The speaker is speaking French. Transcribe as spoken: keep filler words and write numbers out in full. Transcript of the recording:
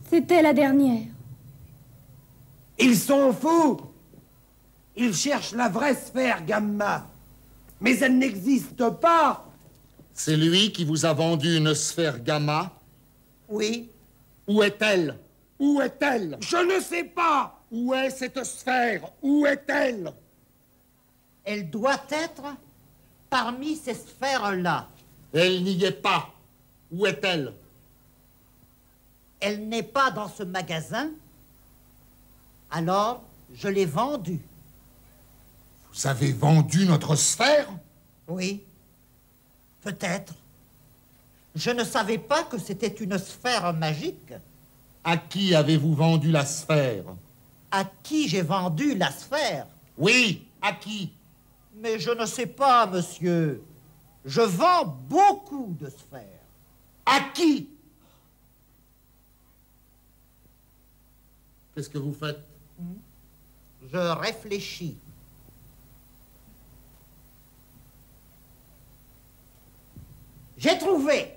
C'était la dernière. Ils sont fous. Ils cherchent la vraie sphère gamma. Mais elle n'existe pas. C'est lui qui vous a vendu une sphère gamma? Oui. Où est-elle? Où est-elle? Je ne sais pas. Où est cette sphère? Où est-elle? Elle doit être parmi ces sphères-là. Elle n'y est pas. Où est-elle? Elle n'est pas dans ce magasin. Alors, je l'ai vendue. Vous avez vendu notre sphère? Oui. Peut-être. Je ne savais pas que c'était une sphère magique. À qui avez-vous vendu la sphère? À qui j'ai vendu la sphère? Oui, à qui? Mais je ne sais pas, monsieur. Je vends beaucoup de sphères. À qui? Qu'est-ce que vous faites? Je réfléchis. J'ai trouvé.